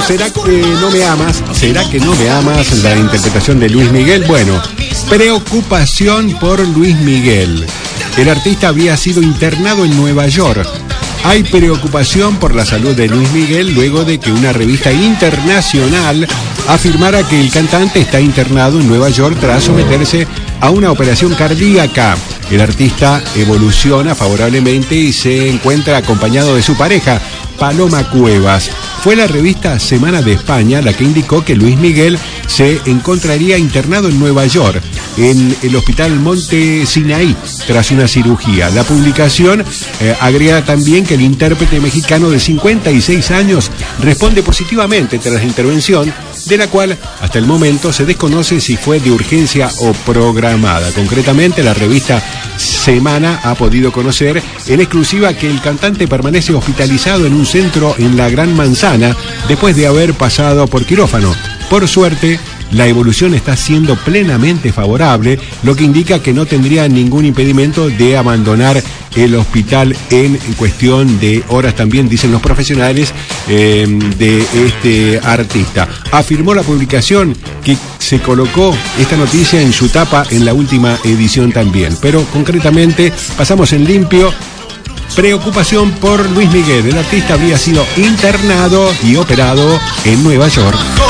¿será que no me amas? ¿Será que no me amas? La interpretación de Luis Miguel. Bueno, preocupación por Luis Miguel. El artista había sido internado en Nueva York. Hay preocupación por la salud de Luis Miguel luego de que una revista internacional afirmara que el cantante está internado en Nueva York tras someterse a una operación cardíaca. El artista evoluciona favorablemente y se encuentra acompañado de su pareja, Paloma Cuevas. Fue la revista Semana de España la que indicó que Luis Miguel se encontraría internado en Nueva York, en el Hospital Monte Sinaí, tras una cirugía. La publicación agrega también que el intérprete mexicano de 56 años responde positivamente tras la intervención, de la cual hasta el momento se desconoce si fue de urgencia o programada. Concretamente, la revista Semana ha podido conocer en exclusiva que el cantante permanece hospitalizado en un centro en la Gran Manzana después de haber pasado por quirófano. Por suerte, la evolución está siendo plenamente favorable, lo que indica que no tendría ningún impedimento de abandonar el hospital en cuestión de horas, también dicen los profesionales de este artista. Afirmó la publicación que se colocó esta noticia en su tapa en la última edición también. Pero concretamente pasamos en limpio. Preocupación por Luis Miguel. El artista habría sido internado y operado en Nueva York.